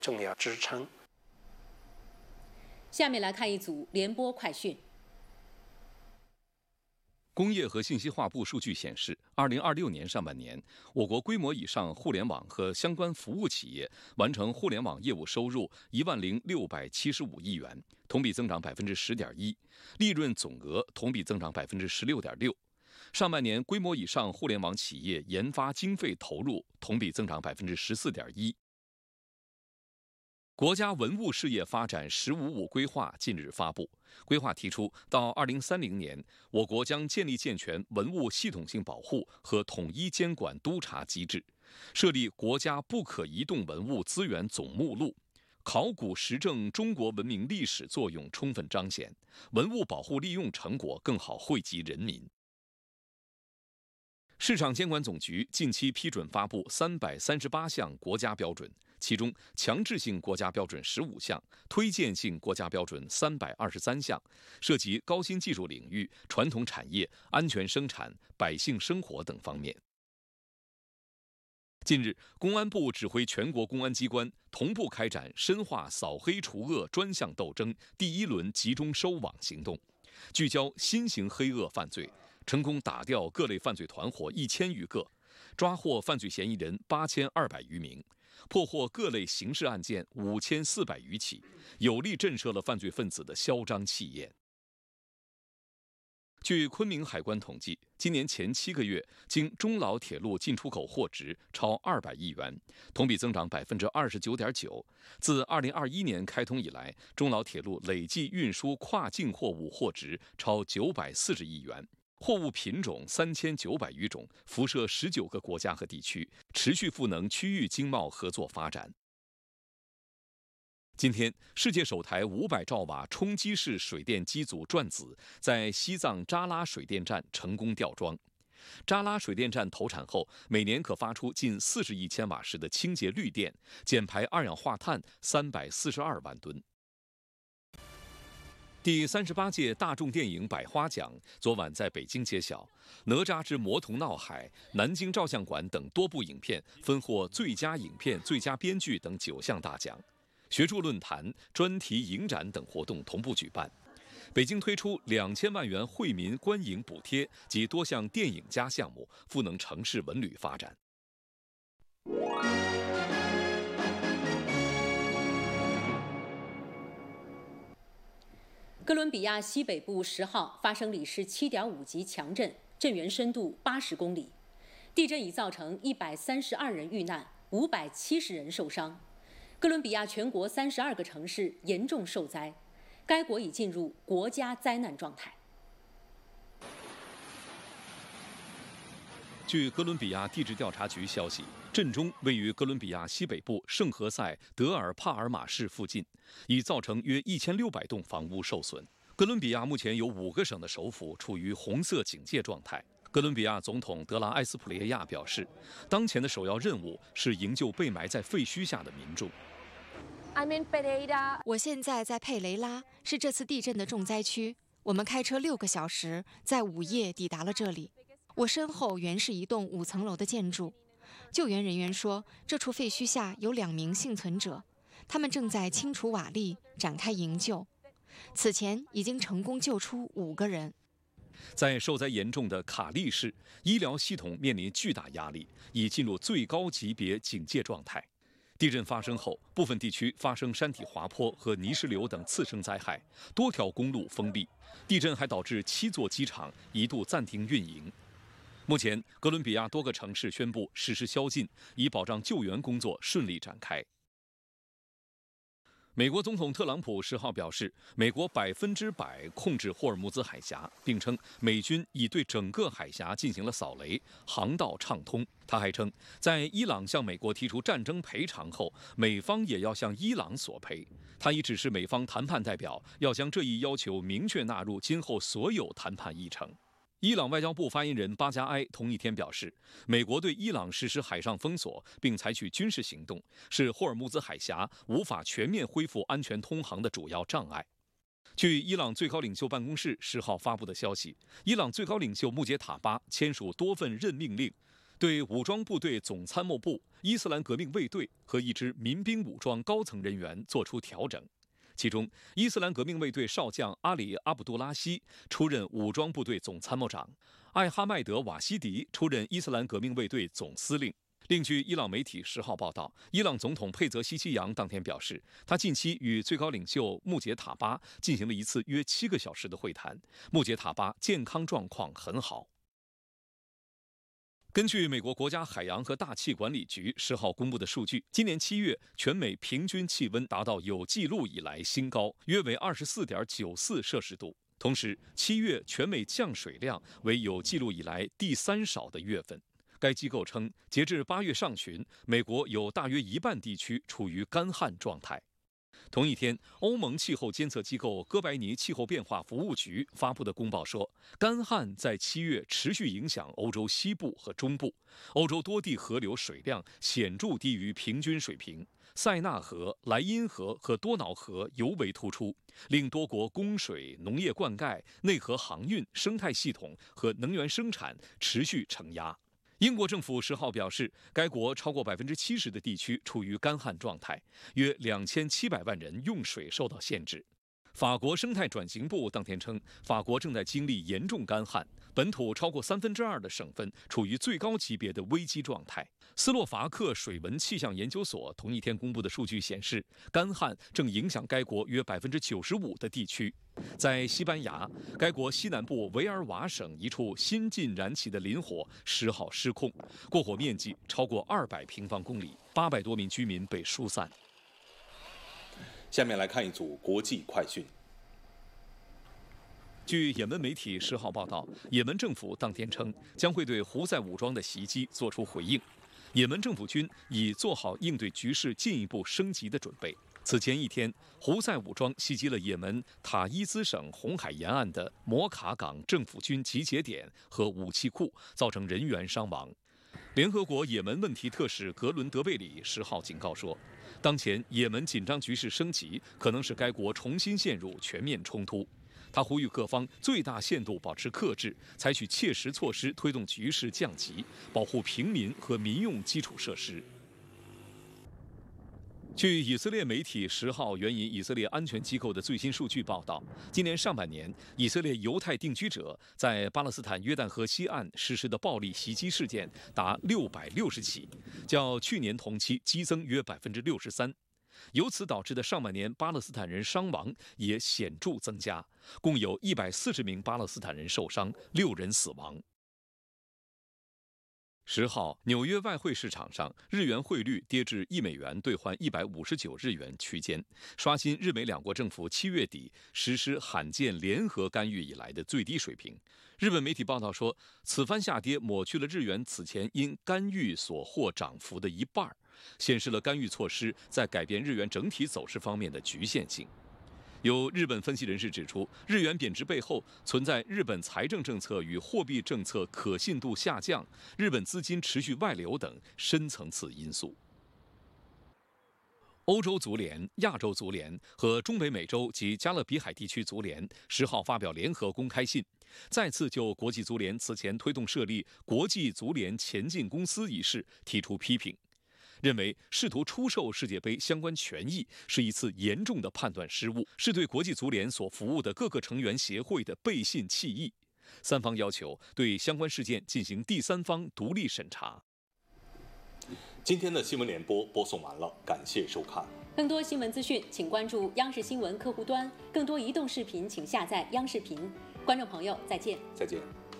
重要支撑。 下面来看一组联播快讯。 工业和信息化部数据显示，2026年上半年，我国规模以上互联网和相关服务企业完成互联网业务收入10675亿元，同比增长10.1%，利润总额同比增长16.6%。上半年规模以上互联网企业研发经费投入同比增长14.1%。国家文物事业发展“十五五”规划近日发布，规划提出，到2030年，我国将建立健全文物系统性保护和统一监管督查机制，设立国家不可移动文物资源总目录，考古实证中国文明历史作用充分彰显，文物保护利用成果更好惠及人民。市场监管总局近期批准发布338项国家标准，其中强制性国家标准15项，推荐性国家标准323项，涉及高新技术领域、传统产业、安全生产、百姓生活等方面。近日，公安部指挥全国公安机关同步开展深化扫黑除恶专项斗争第1轮集中收网行动，聚焦新型黑恶犯罪，成功打掉各类犯罪团伙1000余个，抓获犯罪嫌疑人8200余名，破获各类刑事案件5400余起，有力震慑了犯罪分子的嚣张气焰。据昆明海关统计，今年前7个月，经中老铁路进出口货值超200亿元，同比增长29.9%。自2021年开通以来，中老铁路累计运输跨境货物货值超940亿元，货物品种3900余种，辐射19个国家和地区，持续赋能区域经贸合作发展。今天，世界首台500兆瓦冲击式水电机组转子在西藏扎拉水电站成功吊装。扎拉水电站投产后，每年可发出近40亿千瓦时的清洁绿电，减排二氧化碳342万吨。第38届大众电影百花奖昨晚在北京揭晓，《哪吒之魔童闹海》、南京照相馆等多部影片分获最佳影片、最佳编剧等9项大奖。学术论坛、专题影展等活动同步举办。北京推出2000万元惠民观影补贴及多项电影加项目，赋能城市文旅发展。 哥伦比亚西北部10号发生里氏7.5级强震，震源深度80公里。地震已造成132人遇难，570人受伤。哥伦比亚全国32个城市严重受灾，该国已进入国家灾难状态。 据哥伦比亚地质调查局消息，震中位于哥伦比亚西北部圣何塞德尔帕尔马市附近，已造成约1600栋房屋受损。哥伦比亚目前有5个省的首府处于红色警戒状态。哥伦比亚总统德拉埃斯普雷亚表示，当前的首要任务是营救被埋在废墟下的民众。 我现在在佩雷拉，是这次地震的重灾区。我们开车6个小时，在午夜抵达了这里。我身后原是一栋5层楼的建筑。救援人员说，这处废墟下有2名幸存者，他们正在清除瓦砾，展开营救。此前已经成功救出5个人。 在受灾严重的卡利市，医疗系统面临巨大压力，已进入最高级别警戒状态。地震发生后，部分地区发生山体滑坡和泥石流等次生灾害，多条公路封闭。地震还导致7座机场一度暂停运营。目前，哥伦比亚多个城市宣布实施宵禁，以保障救援工作顺利展开。美国总统特朗普10号表示，美国100%控制霍尔木兹海峡，并称美军已对整个海峡进行了扫雷，航道畅通。他还称，在伊朗向美国提出战争赔偿后，美方也要向伊朗索赔。他已指示美方谈判代表要将这一要求明确纳入今后所有谈判议程。伊朗外交部发言人巴加埃同一天表示，美国对伊朗实施海上封锁并采取军事行动，是霍尔木兹海峡无法全面恢复安全通航的主要障碍。据伊朗最高领袖办公室10号发布的消息，伊朗最高领袖穆杰塔巴签署多份任命令， 对武装部队总参谋部、伊斯兰革命卫队和一支民兵武装高层人员作出调整。其中，伊斯兰革命卫队少将阿里·阿卜杜拉希出任武装部队总参谋长，艾哈迈德·瓦希迪出任伊斯兰革命卫队总司令。另据伊朗媒体10号报道，伊朗总统佩泽西奇扬当天表示，他近期与最高领袖穆杰塔巴进行了一次约7个小时的会谈，穆杰塔巴健康状况很好。根据美国国家海洋和大气管理局10号公布的数据，今年7月全美平均气温达到有记录以来新高，约为24.94摄氏度。同时，7月全美降水量为有记录以来第3少的月份。该机构称，截至8月上旬，美国有大约一半地区处于干旱状态。同一天，欧盟气候监测机构哥白尼气候变化服务局发布的公报说，干旱在7月持续影响欧洲西部和中部，欧洲多地河流水量显著低于平均水平，塞纳河、莱茵河和多瑙河尤为突出，令多国供水、农业灌溉、内河航运、生态系统和能源生产持续承压。英国政府10号表示，该国超过70%的地区处于干旱状态，约2700万人用水受到限制。法国生态转型部当天称，法国正在经历严重干旱，本土超过2/3的省份处于最高级别的危机状态。斯洛伐克水文气象研究所同一天公布的数据显示，干旱正影响该国约95%的地区。在西班牙，该国西南部维尔瓦省一处新近燃起的林火10号失控，过火面积超过200平方公里，800多名居民被疏散。 下面来看一组国际快讯。 据也门媒体10号报道，也门政府当天称将会对胡塞武装的袭击作出回应。也门政府军已做好应对局势进一步升级的准备。此前一天，胡塞武装袭击了也门塔伊兹省红海沿岸的摩卡港政府军集结点和武器库，造成人员伤亡。联合国也门问题特使格伦德贝里10号警告说，当前也门紧张局势升级，可能使该国重新陷入全面冲突。他呼吁各方最大限度保持克制，采取切实措施推动局势降级，保护平民和民用基础设施。据以色列媒体10号援引以色列安全机构的最新数据报道，今年上半年，以色列犹太定居者在巴勒斯坦约旦河西岸实施的暴力袭击事件达660起，较去年同期激增约63%。由此导致的上半年巴勒斯坦人伤亡也显著增加，共有140名巴勒斯坦人受伤，6人死亡。10号，纽约外汇市场上，日元汇率跌至1美元兑换159日元区间，刷新日美两国政府7月底实施罕见联合干预以来的最低水平。日本媒体报道说，此番下跌抹去了日元此前因干预所获涨幅的一半，显示了干预措施在改变日元整体走势方面的局限性。有日本分析人士指出，日元贬值背后存在日本财政政策与货币政策可信度下降、日本资金持续外流等深层次因素。欧洲足联、亚洲足联和中北美洲及加勒比海地区足联10号发表联合公开信，再次就国际足联此前推动设立国际足联前进公司一事提出批评，认为试图出售世界杯相关权益是一次严重的判断失误，是对国际足联所服务的各个成员协会的背信弃义。三方要求对相关事件进行第三方独立审查。 今天的新闻联播播送完了，感谢收看。 更多新闻资讯，请关注央视新闻客户端；更多移动视频，请下载央视频。观众朋友，再见。 再见。